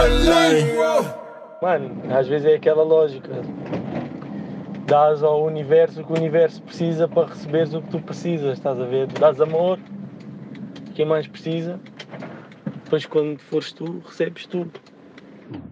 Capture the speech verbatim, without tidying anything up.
Mano, às vezes é aquela lógica. Dás ao universo o que o universo precisa para receberes o que tu precisas, estás a ver? Dás amor, quem mais precisa, depois quando fores tu, recebes tudo.